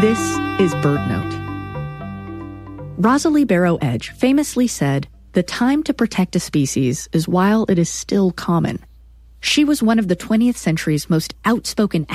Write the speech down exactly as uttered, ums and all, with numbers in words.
This is BirdNote. Rosalie Barrow Edge famously said, "The time to protect a species is while it is still common." She was one of the twentieth century's most outspoken